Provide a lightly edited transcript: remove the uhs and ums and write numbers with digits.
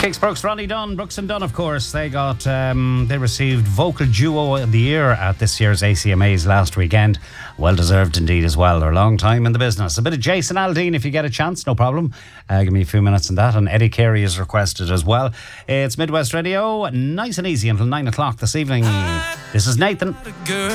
Kix Brooks, Ronnie Dunn, Brooks and Dunn, of course. They received Vocal Duo of the Year at this year's ACMAs last weekend. Well deserved indeed as well. They're a long time in the business. A bit of Jason Aldean if you get a chance, no problem. Give me a few minutes on that. And Eddie Carey is requested as well. It's Midwest Radio, nice and easy until 9 o'clock this evening. This is Nathan. Girl,